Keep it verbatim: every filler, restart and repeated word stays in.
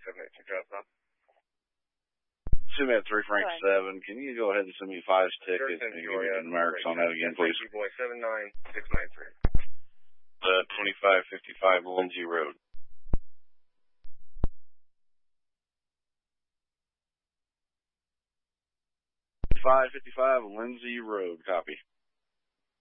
seven eight two drop off. Sumat three Frank seven, can you go ahead and send me five tickets and give me the numerics on that again, please? Boy seven nine six nine three. Uh, twenty-five fifty-five Lindsay Road. five fifty-five Lindsay Road, copy.